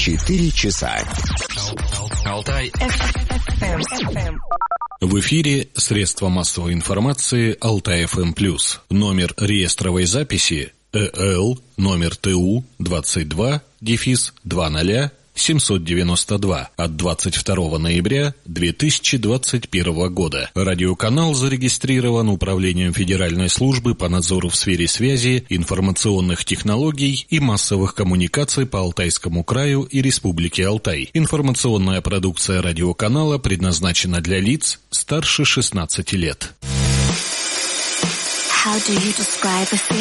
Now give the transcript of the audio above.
4 часа. Алтай FM. В эфире средства массовой информации Алтай FM+. Номер реестровой записи ЭЛ номер ТУ 22-20-792 от 22 ноября 2021 года. Радиоканал зарегистрирован Управлением Федеральной службы по надзору в сфере связи, информационных технологий и массовых коммуникаций по Алтайскому краю и Республике Алтай. Информационная продукция радиоканала предназначена для лиц старше 16 лет.